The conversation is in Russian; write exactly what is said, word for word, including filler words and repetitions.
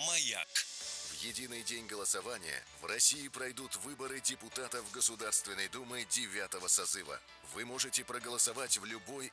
«Маяк». В единый день голосования в России пройдут выборы депутатов Государственной Думы девятого созыва. Вы можете проголосовать в любой